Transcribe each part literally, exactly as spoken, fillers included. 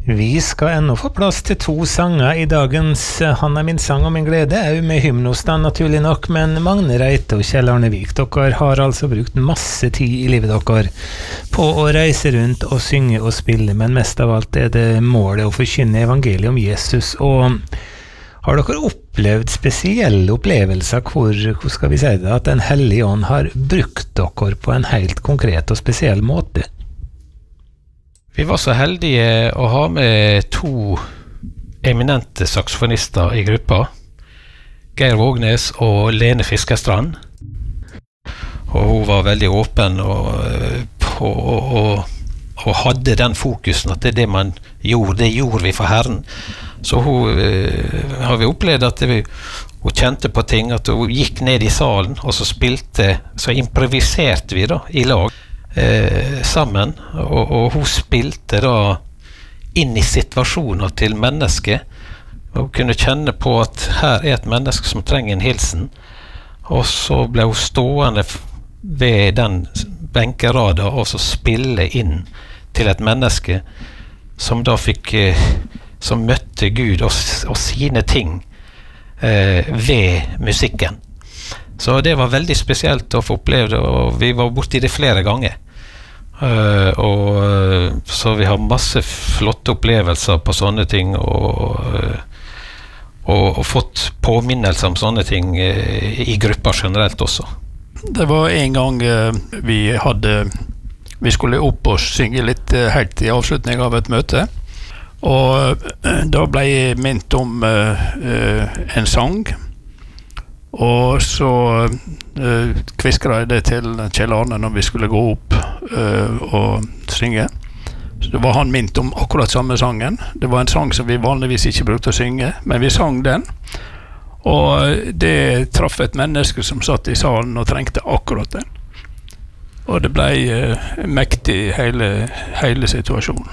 Vi skal ennå få plass til to sanger i dagens Han er min sang og min glede, er jo med Hymnos da, naturlig nok, men Magne Reite og Kjell Arne Vik, dere har altså brukt masse tid i livet dere på å reise rundt og synge og spille, men mest av alt er det målet å forkynne evangeliet om Jesus, og har dere opplevd spesielle opplevelser hvor, hvor skal vi si det, at Den hellige ånd har brukt dere på en helt konkret og spesiell måte? Vi var så heldige å ha med to eminente saksofonister i gruppa, Geir Vågnes og Lene Fiskerstrand. Og hun var veldig åpen og, på, og, og hadde den fokusen at det er det man gjorde, det gjorde vi for Herren. Så hun har vi opplevd at vi, hun kjente på ting, at hun gikk ned i salen og så spilte, så improviserte vi da i lag. Eh, sammen, og, og hun spilte da inn i situasjoner til mennesket, og kunne kjenne på at her er et menneske som trenger en hilsen, og så ble hun stående ved den benkerada og så spille inn til et menneske som da fikk eh, som møtte Gud og, og sine ting eh, ved musikken. Så det var veldig spesielt å få oppleve det, og vi var borti det flere ganger. Uh, og uh, så vi har masse flotte opplevelser på sånne ting, og, uh, og, og fått påminnelser om sånne ting uh, i gruppa generelt også. Det var en gang uh, vi hadde vi skulle opp og synge litt uh, helt i avslutning av et møte, og uh, da ble jeg minnet om uh, uh, en sang, og så uh, kviskret jeg det til Kjell Arne når vi skulle gå opp uh, og synge. Så det var han minnet om akkurat samme sangen. Det var en sang som vi vanligvis ikke brukte å synge, men vi sang den. Og det traff et menneske som satt i salen og trengte akkurat den. Og det ble uh, mektig hele, hele situasjonen.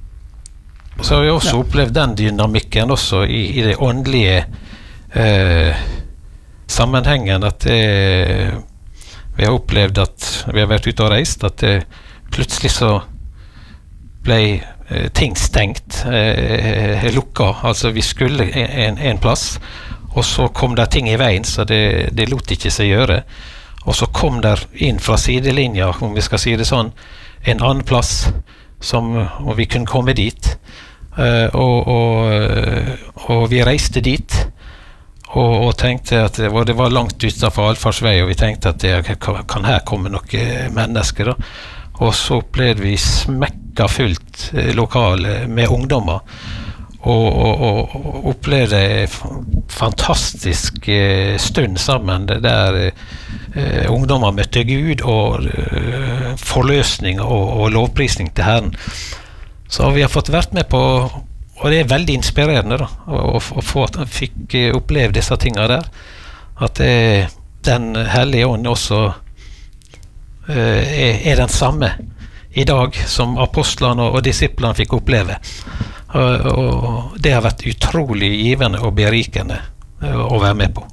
Så har vi også ja. opplevd den dynamikken også i, i det åndelige uh, sammenhengen, at det, vi har opplevd at vi har vært ute og reist, at det plutselig så ble eh, ting stengt, eh, lukka, altså vi skulle en, en plass, og så kom det ting i veien, så det, det lot ikke seg gjøre, og så kom der inn fra sidelinja, om vi skal si det sånn, en annen plass, som, og vi kunne komme dit, eh, og, og, og vi reiste dit, Og, og tenkte at det var, det var langt utenfor allfartsvei, og vi tenkte at det kan her komme noen mennesker da. Og så opplevde vi smekka fullt eh, lokale med ungdommer, og, og, og opplevde en fantastisk eh, stund sammen der eh, ungdommer møtte Gud, og eh, forløsning og, og lovprisning til Herren. Så vi har fått vært med på, og det er veldig inspirerende da, å, å få at han fikk oppleve disse tingene der, at det, den hellige ånd også uh, er, er den samme i dag som apostlene og, og disiplene fikk oppleve, og, og det har vært utrolig givende og berikende uh, å være med på.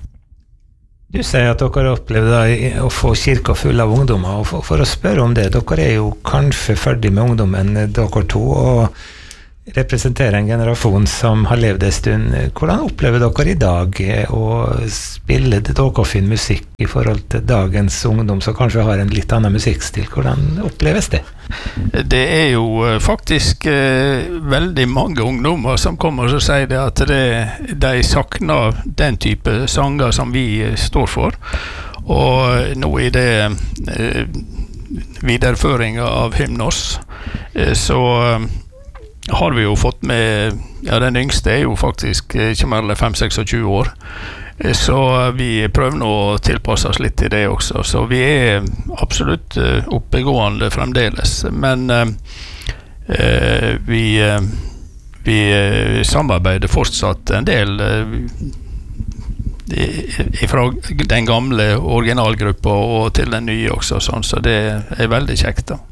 Du sier at dere har opplevd da, å få kirka full av ungdommer, og for, for å spørre om det, dere er jo kanskje ferdig med ungdommen, dere to, og representerer en generasjon som har levd en stund. Hvordan opplever dere i dag å spille dere-fin musikk i forhold til dagens ungdom som kanskje har en litt annen musikkstil? Hvordan oppleves det? Det er jo faktisk eh, veldig mange ungdommer som kommer og sier det at det, de sakner den type sanger som vi står for. Og nå i det eh, videreføringen av Hymnos, eh, så har vi jo fått med, ja den yngste er jo faktisk ikke mer enn fem tjueseks år, så vi prøver nå å tilpasse oss litt til det også, så vi er absolutt oppegående fremdeles, men eh, vi, vi samarbeider fortsatt en del fra den gamle originalgruppa og til den nye også, sånn, så det er veldig kjekt da.